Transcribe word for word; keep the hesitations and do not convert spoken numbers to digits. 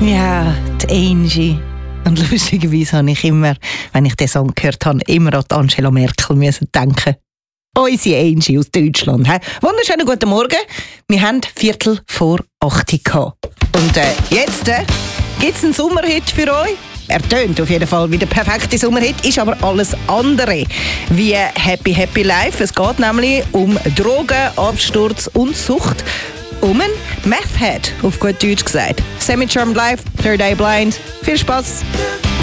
Ja, die Angie. Und lustigerweise habe ich immer, wenn ich den Song gehört habe, immer an Angela Merkel müssen denken. Unsere Angie aus Deutschland. He? Wunderschönen guten Morgen. Wir haben Viertel vor acht gehabt. Und äh, jetzt äh, gibt es einen Sommerhit für euch. Er tönt auf jeden Fall wie der perfekte Sommerhit, ist aber alles andere wie Happy Happy Life. Es geht nämlich um Drogen, Absturz und Sucht. Um einen Meth Head, auf gut Deutsch gesagt. Semi-Charmed Life, Third Eye Blind. Viel Spaß!